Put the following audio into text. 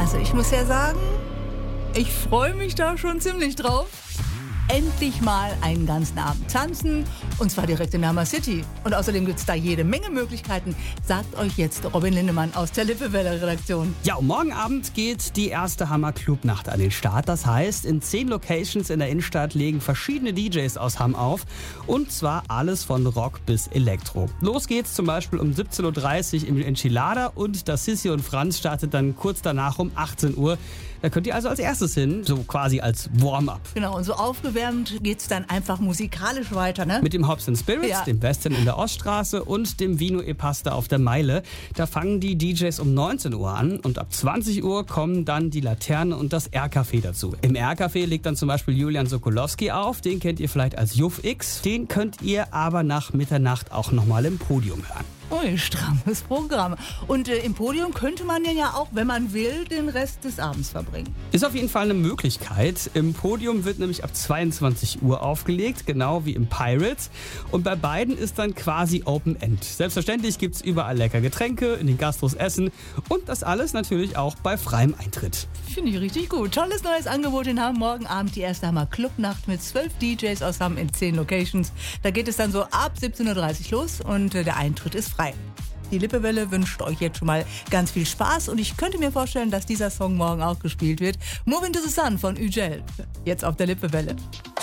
Also ich muss ja sagen, ich freue mich da schon ziemlich drauf. Endlich mal einen ganzen Abend tanzen, und zwar direkt in Hammer City. Und außerdem gibt es da jede Menge Möglichkeiten, sagt euch jetzt Robin Lindemann aus der Lippewelle-Redaktion. Ja, und morgen Abend geht die erste Hammer Clubnacht an den Start. Das heißt, in 10 Locations in der Innenstadt legen verschiedene DJs aus Hamm auf. Und zwar alles von Rock bis Elektro. Los geht's zum Beispiel um 17.30 Uhr im Enchilada und das Sissi und Franz startet dann kurz danach um 18 Uhr. Da könnt ihr also als erstes hin, so quasi als Warm-up. Genau, und so aufgewärmt geht's dann einfach musikalisch weiter, ne? Mit dem Hops & Spirits, Ja. dem Western in der Oststraße und dem Vino e Pasta auf der Meile. Da fangen die DJs um 19 Uhr an und ab 20 Uhr kommen dann die Laterne und das R-Café dazu. Im R-Café legt dann zum Beispiel Julian Sokolowski auf, den kennt ihr vielleicht als Juff X. Den könnt ihr aber nach Mitternacht auch nochmal im Podium hören. Ui, strammes Programm. Und im Podium könnte man ja auch, wenn man will, den Rest des Abends verbringen. Ist auf jeden Fall eine Möglichkeit. Im Podium wird nämlich ab 22 Uhr aufgelegt, genau wie im Pirates. Und bei beiden ist dann quasi Open End. Selbstverständlich gibt's überall lecker Getränke, in den Gastros Essen und das alles natürlich auch bei freiem Eintritt. Finde ich richtig gut. Tolles neues Angebot in Hamm. Morgen Abend die erste Hammer Clubnacht mit 12 DJs aus Hamm in 10 Locations. Da geht es dann so ab 17.30 Uhr los und der Eintritt ist frei. Die Lippewelle wünscht euch jetzt schon mal ganz viel Spaß und ich könnte mir vorstellen, dass dieser Song morgen auch gespielt wird. Moving to the Sun von Ügel. Jetzt auf der Lippewelle.